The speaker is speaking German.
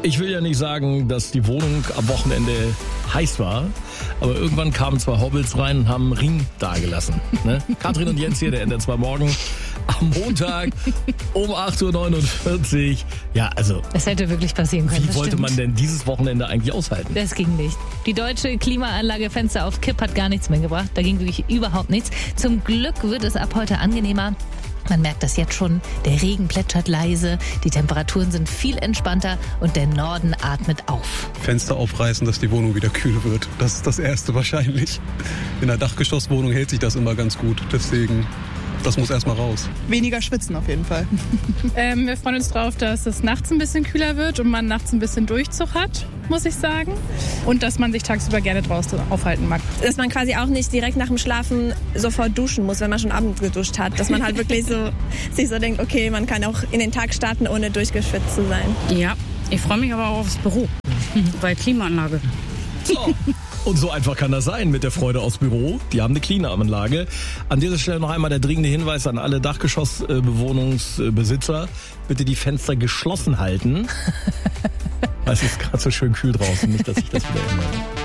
Ich will ja nicht sagen, dass die Wohnung am Wochenende heiß war, aber irgendwann kamen zwei Hobbits rein und haben einen Ring dagelassen. Ne? Katrin und Jens hier, der NDR2 Morgen am Montag um 8.49 Uhr. Ja, also... Das hätte wirklich passieren können. Wie wollte man denn dieses Wochenende eigentlich aushalten? Das ging nicht. Die deutsche Klimaanlage Fenster auf Kipp hat gar nichts mehr gebracht. Da ging wirklich überhaupt nichts. Zum Glück wird es ab heute angenehmer. Man merkt das jetzt schon, der Regen plätschert leise, die Temperaturen sind viel entspannter und der Norden atmet auf. Fenster aufreißen, dass die Wohnung wieder kühl wird. Das ist das Erste wahrscheinlich. In der Dachgeschosswohnung hält sich das immer ganz gut. Deswegen, das muss erstmal raus. Weniger schwitzen auf jeden Fall. Wir freuen uns drauf, dass es nachts ein bisschen kühler wird und man nachts ein bisschen Durchzug hat, muss ich sagen. Und dass man sich tagsüber gerne draußen aufhalten mag. Dass man quasi auch nicht direkt nach dem Schlafen sofort duschen muss, wenn man schon abends geduscht hat. Dass man halt wirklich so sich so denkt, okay, man kann auch in den Tag starten, ohne durchgeschwitzt zu sein. Ja, ich freue mich aber auch aufs Büro, bei Klimaanlage. So. Und so einfach kann das sein mit der Freude aufs Büro. Die haben eine Klimaanlage. An dieser Stelle noch einmal der dringende Hinweis an alle Dachgeschossbewohnungsbesitzer. Bitte die Fenster geschlossen halten. Es ist gerade so schön kühl draußen. Nicht, dass ich das wieder ändere.